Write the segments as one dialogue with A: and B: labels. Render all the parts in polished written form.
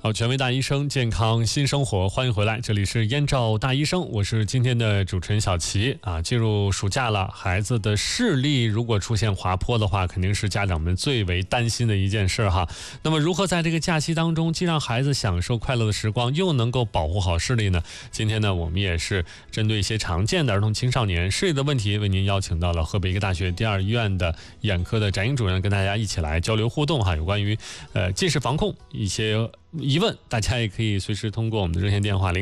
A: 好，权威大医生，健康新生活，欢迎回来，这里是燕赵大医生，我是今天的主持人小齐啊。进入暑假了，孩子的视力如果出现滑坡的话，肯定是家长们最为担心的一件事哈。那么如何在这个假期当中，既让孩子享受快乐的时光，又能够保护好视力呢？今天呢，我们也是针对一些常见的儿童青少年视力的问题，为您邀请到了河北医科大学第二医院的眼科的翟英主任，跟大家一起来交流互动哈。有关于近视防控一些疑问，大家也可以随时通过我们的热线电话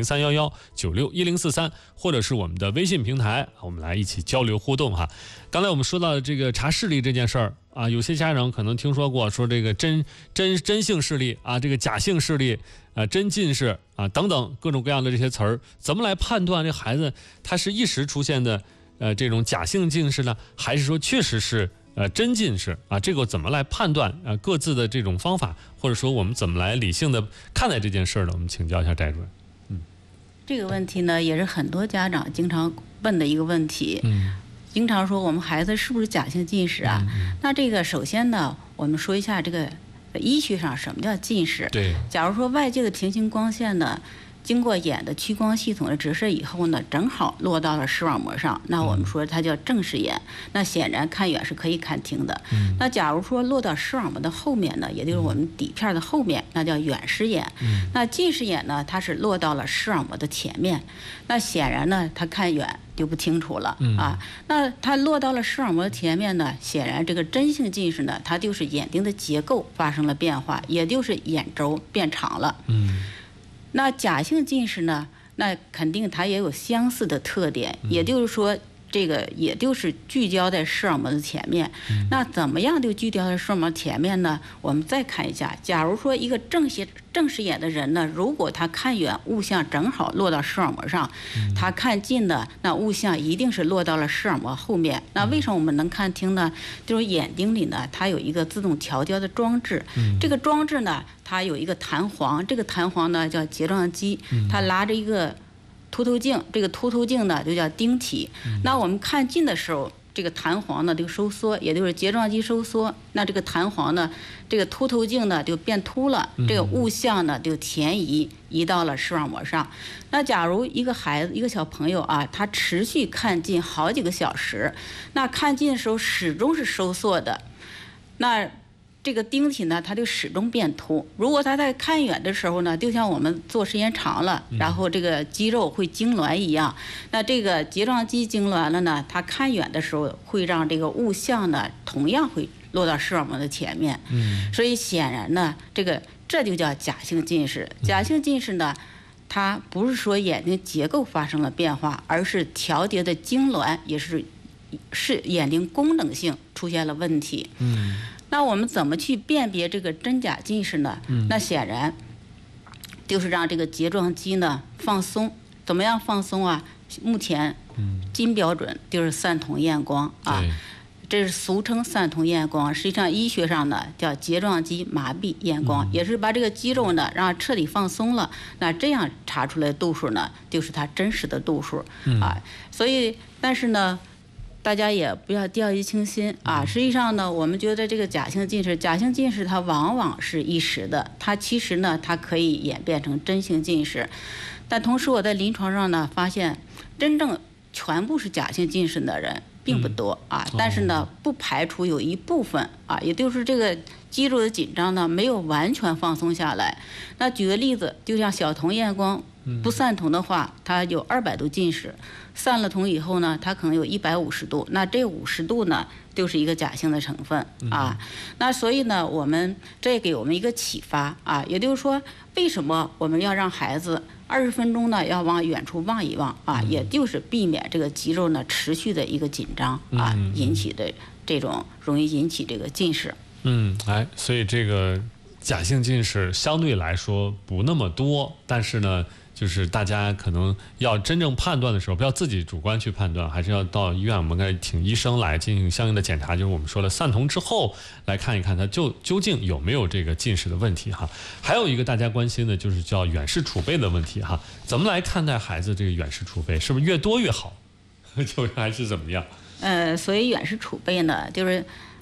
A: 0311961043，或者是我们的微信平台，我们来一起交流互动哈。刚才我们说到的这个查视力这件事儿啊，有些家长可能听说过，说这个真性视力啊，这个假性视力啊，真近视啊等等各种各样的这些词儿，怎么来判断这孩子他是一时出现的这种假性近视呢，还是说确实是真近视啊？这个怎么来判断各自的这种方法，或者说我们怎么来理性的看待这件事呢？我们请教一下翟主任。
B: 这个问题呢，也是很多家长经常问的一个问题。经常说我们孩子是不是假性近视啊？那这个首先呢，我们说一下这个医学上什么叫近视。
A: 对，
B: 假如说外界的平行光线呢，经过眼的屈光系统的折射以后呢，正好落到了视网膜上，那我们说它叫正视眼。那显然看远是可以看清的。那假如说落到视网膜的后面呢，也就是我们底片的后面，那叫远视眼。那近视眼呢，它是落到了视网膜的前面，那显然呢，它看远就不清楚了啊。那它落到了视网膜的前面呢，显然这个真性近视呢，它就是眼睛的结构发生了变化，也就是眼轴变长了。那假性近视呢，那肯定它也有相似的特点，也就是说，这个也就是聚焦在视网膜的前面。那怎么样就聚焦在视网膜前面呢？我们再看一下，假如说一个正视眼的人呢，如果他看远物像正好落到视网膜上，他看近的那物像一定是落到了视网膜后面。那为什么我们能看清呢？就是眼睛里呢，它有一个自动调焦的装置。这个装置呢，它有一个弹簧，这个弹簧呢叫睫状肌，它拉着一个凸透镜，这个凸透镜呢就叫晶体。那我们看近的时候，这个弹簧呢就收缩，也就是睫状肌收缩，那这个弹簧呢，这个凸透镜呢就变凸了，这个物像呢就前移到了视网膜上。那假如一个孩子，一个小朋友啊，他持续看近好几个小时，那看近的时候始终是收缩的，那这个晶体呢，它就始终变凸。如果他在看远的时候呢，就像我们做时间长了，然后这个肌肉会痉挛一样。那这个睫状肌痉挛了呢，它看远的时候会让这个物像呢，同样会落到视网膜的前面。所以显然呢，这就叫假性近视。假性近视呢，它不是说眼睛结构发生了变化，而是调节的痉挛，也是眼睛功能性出现了问题。那我们怎么去辨别这个真假近视呢？那显然就是让这个睫状肌呢放松。怎么样放松啊？目前金标准就是散瞳验光啊，这是俗称散瞳验光，实际上医学上呢叫睫状肌麻痹验光，也是把这个肌肉呢让它彻底放松了。那这样查出来的度数呢，就是它真实的度数啊。所以，但是呢，大家也不要掉以轻心啊！实际上呢，我们觉得这个假性近视它往往是一时的，它其实呢，它可以演变成真性近视。但同时我在临床上呢，发现真正全部是假性近视的人并不多啊。但是呢，不排除有一部分啊，也就是这个肌肉的紧张呢，没有完全放松下来。那举个例子，就像小瞳验光不散瞳的话，它有200度近视。散了瞳以后呢，它可能有150度，那这50度呢，就是一个假性的成分啊。那所以呢，这给我们一个启发啊，也就是说，为什么我们要让孩子20分钟呢要往远处望一望啊？也就是避免这个肌肉呢持续的一个紧张啊，引起的这种容易引起这个近视。
A: 所以这个假性近视相对来说不那么多，但是呢，就是大家可能要真正判断的时候，不要自己主观去判断，还是要到医院，我们该请医生来进行相应的检查，就是我们说的散瞳之后来看一看它究竟有没有这个近视的问题哈。还有一个大家关心的就是叫远视储备的问题哈，怎么来看待孩子这个远视储备，是不是越多越好，就还是怎么样？
B: 所以远视储备呢，就是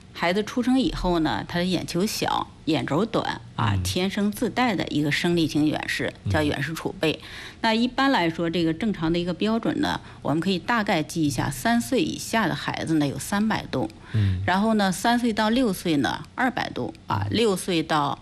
B: 孩子出生以后呢，他的眼球小，眼轴短啊，天生自带的一个生理性远视，叫远视储备。那一般来说，这个正常的一个标准呢，我们可以大概记一下，3岁以下的孩子呢有300度，然后呢3岁到6岁呢200度啊，6岁到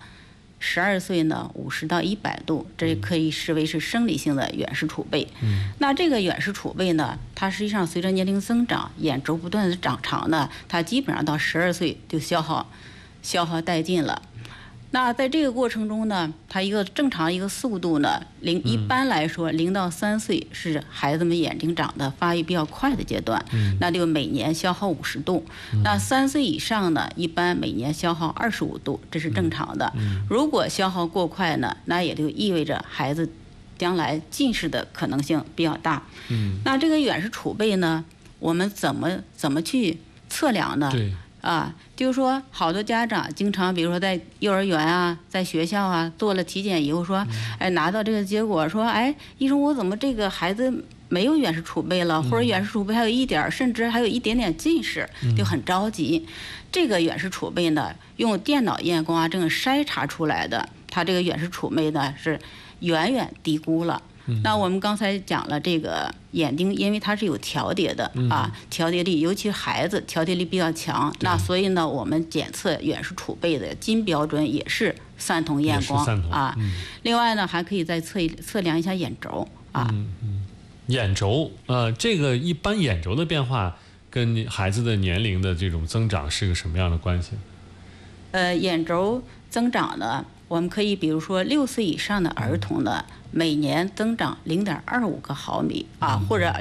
B: 12岁呢50到100度，这可以视为是生理性的远视储备。那这个远视储备呢，它实际上随着年龄增长，眼轴不断的长长呢，它基本上到12岁就消耗殆尽了。那在这个过程中呢，它一个正常一个速度呢，一般来说0到3岁是孩子们眼睛长得发育比较快的阶段，那就每年消耗50度。那3岁以上呢，一般每年消耗25度，这是正常的。如果消耗过快呢，那也就意味着孩子将来近视的可能性比较大。那这个远视储备呢，我们怎么去测量呢？
A: 对。
B: 就是说，好多家长经常，比如说在幼儿园啊，在学校啊，做了体检以后说，拿到这个结果说，医生，我怎么这个孩子没有远视储备了，或者远视储备还有一点，甚至还有一点点近视，就很着急。这个远视储备呢，用电脑验光啊，这种筛查出来的，它这个远视储备呢是远远低估了。那我们刚才讲了这个眼睛，因为它是有调节的调节力，尤其孩子调节力比较强，那所以呢，我们检测远视储备的金标准也是散瞳验光另外呢，还可以再测量一下眼轴
A: 眼轴这个一般眼轴的变化跟孩子的年龄的这种增长是个什么样的关系？
B: 眼轴增长呢，我们可以比如说6岁以上的儿童呢，每年增长0.25个毫米或者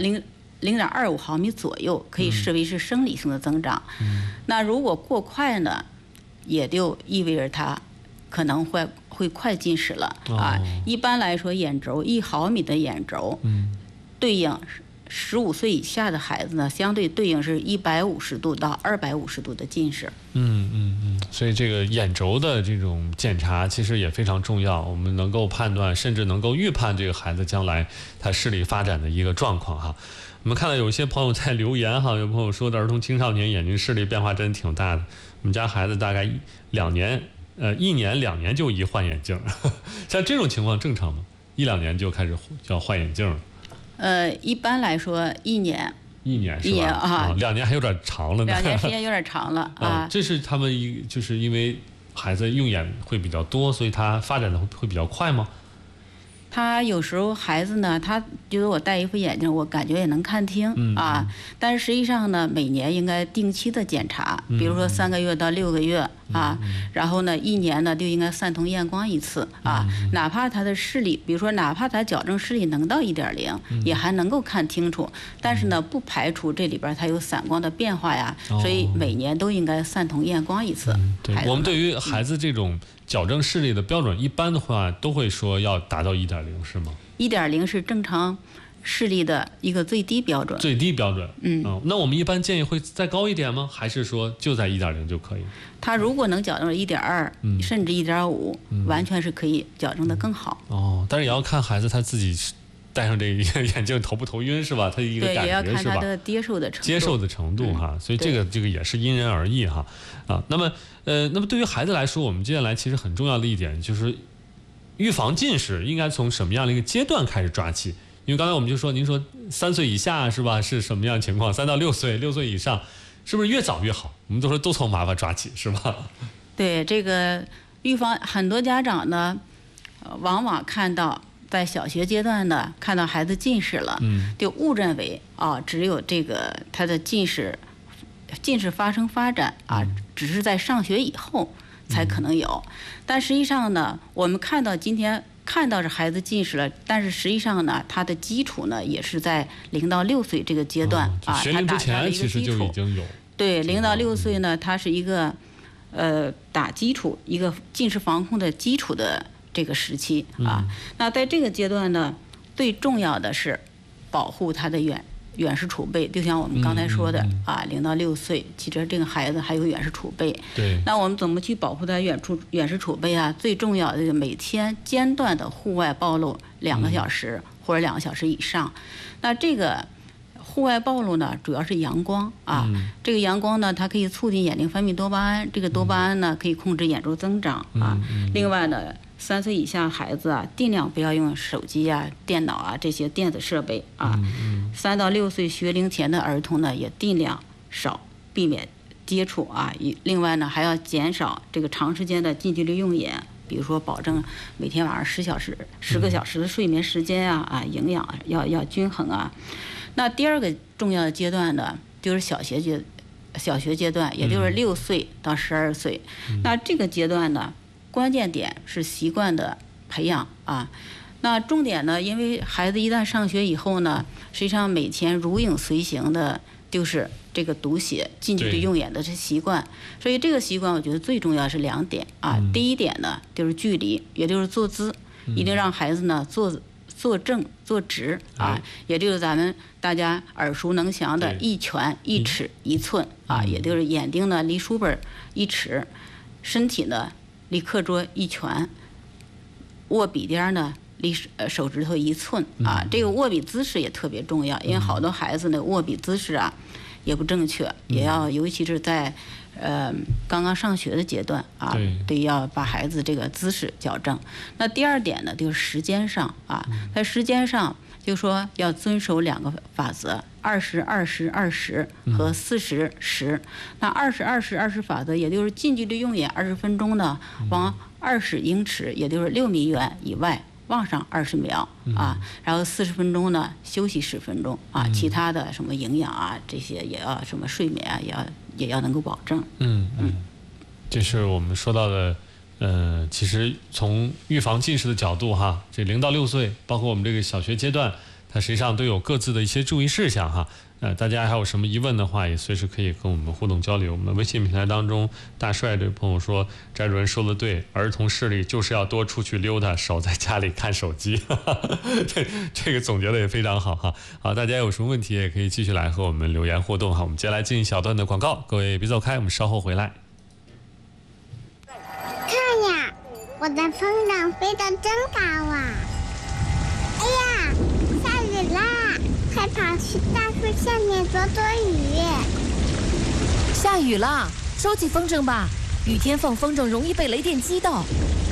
B: 0.25毫米左右，可以视为是生理性的增长。那如果过快呢，也就意味着它可能会快近视了一般来说，眼轴1毫米的眼轴，对应15岁以下的孩子呢，相对对应是150度到250度的近视。
A: 所以这个眼轴的这种检查其实也非常重要，我们能够判断，甚至能够预判这个孩子将来他视力发展的一个状况我们看到有些朋友在留言有朋友说的儿童青少年眼睛视力变化真挺大的，我们家孩子大概1年2年就换眼镜像这种情况正常吗？1-2年就开始要换眼镜了？
B: 一般来说1年
A: 是吧？2年还有点长了呢。
B: 2年时间有点长了
A: 这是他们就是因为孩子用眼会比较多，所以他发展的会比较快吗？
B: 他有时候孩子呢，他觉得我戴一副眼镜，我感觉也能看清但是实际上呢，每年应该定期的检查，比如说3个月到6个月然后呢1年呢就应该散瞳验光1次哪怕他的视力，比如说哪怕他矫正视力能到1.0也还能够看清楚，但是呢不排除这里边他有散光的变化所以每年都应该散瞳验光1次。
A: 我们对于孩子这种矫正视力的标准，一般的话都会说要达到1.0，是吗
B: ？1.0是正常视力的一个最低标准。
A: 最低标准。那我们一般建议会再高一点吗？还是说就在1.0就可以？
B: 他如果能矫正1.2甚至1.5完全是可以矫正的更好。
A: 但是也要看孩子他自己戴上这个眼镜头不头晕是吧？他一个感觉是吧？
B: 对，也要看他的接受的程度
A: 所以这个也是因人而异那么对于孩子来说，我们接下来其实很重要的一点就是预防近视应该从什么样的一个阶段开始抓起？因为刚才我们就说，您说3岁以下是吧？是什么样的情况？3到6岁，6岁以上，是不是越早越好？我们都说都从麻烦抓起是吧？
B: 对，这个预防，很多家长呢，往往看到在小学阶段呢，看到孩子近视了，就误认为只有这个他的近视发生发展只是在上学以后才可能有，但实际上呢，我们今天看到是孩子近视了，但是实际上呢，他的基础呢也是在0到6岁这个阶段
A: 学龄之前其实就已经有。
B: 对，0到6岁呢，它是一个打基础，一个近视防控的基础的这个时期那在这个阶段呢，最重要的是保护他的远视储备，就像我们刚才说的0到6岁，其实这个孩子还有远视储备。
A: 对。
B: 那我们怎么去保护他远视储备最重要的就是每天间断的户外暴露2个小时或者2个小时以上。那这个户外暴露呢，主要是阳光啊。这个阳光呢，它可以促进眼睛分泌多巴胺，这个多巴胺呢可以控制眼周增长啊。另外呢，3岁以下孩子啊，尽量不要用手机啊、电脑啊这些电子设备啊。3到6岁学龄前的儿童呢，也尽量少避免接触啊。另外呢，还要减少这个长时间的近距离用眼。比如说，保证每天晚上10个小时的睡眠时间啊，营养要均衡啊。那第2个重要的阶段呢，就是小学阶段，也就是6岁到12岁。那这个阶段呢，关键点是习惯的培养啊。那重点呢，因为孩子一旦上学以后呢，实际上每天如影随形的就是这个读写、近距离用眼的这习惯，所以这个习惯我觉得最重要是2点啊。第一点呢就是距离，也就是坐姿，一定让孩子呢坐正、坐直啊，也就是咱们大家耳熟能详的1拳1尺1寸啊，也就是眼睛呢离书本1尺，身体呢离课桌1拳，握笔尖呢离手指头1寸啊。这个握笔姿势也特别重要，因为好多孩子呢握笔姿势啊也不正确，也要尤其是在刚刚上学的阶段啊，对，要把孩子这个姿势矫正。那第2点呢，就是时间上啊，在时间上就说要遵守2个法则：20-20-20和40-10。那20-20-20法则，也就是近距离用眼20分钟呢，往20英尺，也就是6米远以外望上20秒啊，然后40分钟呢休息10分钟啊，其他的什么营养啊这些也要，什么睡眠啊也要能够保证。
A: 这是我们说到的，其实从预防近视的角度哈，这0到6岁，包括我们这个小学阶段，它实际上都有各自的一些注意事项哈。大家还有什么疑问的话，也随时可以跟我们互动交流。我们微信平台当中，大帅这位朋友说，翟主任说的对，儿童视力就是要多出去溜达，少在家里看手机。这个总结的也非常好哈。好，大家有什么问题也可以继续来和我们留言互动哈。我们接下来进一小段的广告，各位别走开，我们稍后回来。
C: 看呀，我的风筝飞得真高啊！哎呀，下雨啦！快跑去大树下面躲躲雨。
D: 下雨了，收起风筝吧，雨天放风筝容易被雷电击到。